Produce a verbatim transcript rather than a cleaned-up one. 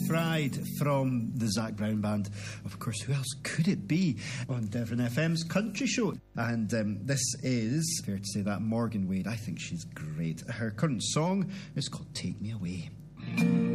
Fried from the Zac Brown Band. Of course, who else could it be on Devon F M's Country Show? And um, this is, fair to say that, Morgan Wade. I think she's great. Her current song is called Take Me Away.